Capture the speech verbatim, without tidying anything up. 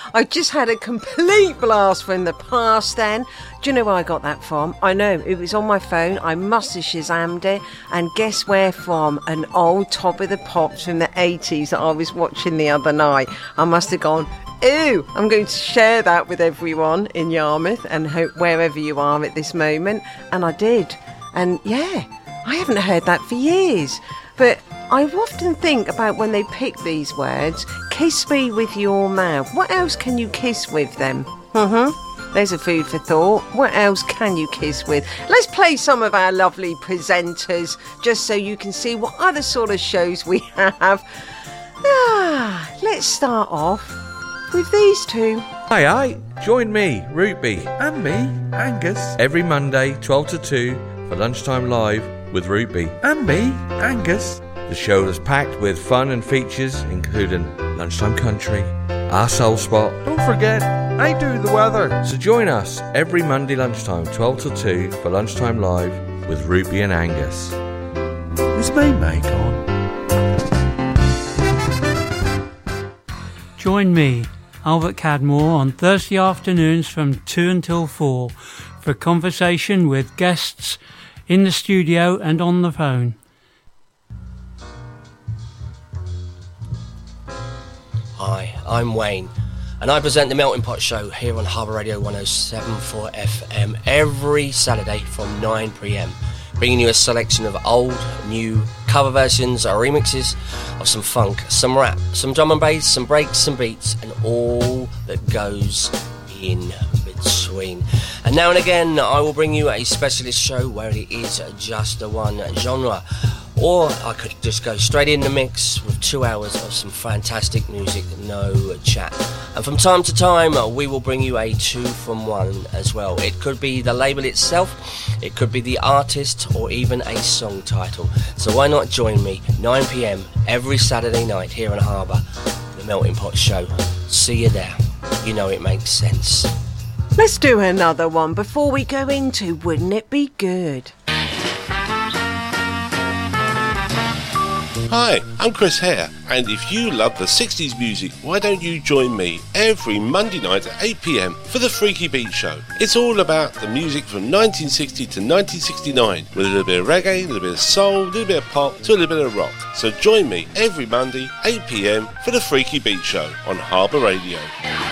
I just had a complete blast from the past then. Do you know where I got that from? I know, it was on my phone. I must have Shazammed it. And guess where from? An old Top of the Pops from the eighties that I was watching the other night. I must have gone, ooh, I'm going to share that with everyone in Yarmouth and hope wherever you are at this moment. And I did. And yeah, I haven't heard that for years. But I often think about when they pick these words, kiss me with your mouth. What else can you kiss with them? Mm-hmm. There's a food for thought. What else can you kiss with? Let's play some of our lovely presenters, just so you can see what other sort of shows we have. Ah, let's start off with these two. Aye, aye. Join me, Rootby, and me, Angus, every Monday, twelve to two, for Lunchtime Live with Rootby, and me, Angus. The show is packed with fun and features, including Lunchtime Country, Our Soul Spot. Don't forget, I do the weather. So join us every Monday lunchtime, twelve to two, for Lunchtime Live with Rootby and Angus. Is my mic on? Join me, Albert Cadmore, on Thursday afternoons from two until four for a conversation with guests in the studio and on the phone. Hi, I'm Wayne, and I present the Melting Pot Show here on Harbour Radio one oh seven point four F M every Saturday from nine p m, bringing you a selection of old, new, cover versions or remixes of some funk, some rap, some drum and bass, some breaks, some beats, and all that goes in between. And now and again, I will bring you a specialist show where it is just the one genre. Or I could just go straight in the mix with two hours of some fantastic music, no chat. And from time to time, we will bring you a two from one as well. It could be the label itself, it could be the artist, or even a song title. So why not join me, nine p m every Saturday night here in Harbour, the Melting Pot Show. See you there. You know it makes sense. Let's do another one before we go into Wouldn't It Be Good? Hi, I'm Chris Hare, and if you love the sixties music, why don't you join me every Monday night at eight p m for the Freaky Beat Show. It's all about the music from nineteen sixty to nineteen sixty-nine, with a little bit of reggae, a little bit of soul, a little bit of pop, to a little bit of rock. So join me every Monday, eight p m for the Freaky Beat Show on Harbour Radio.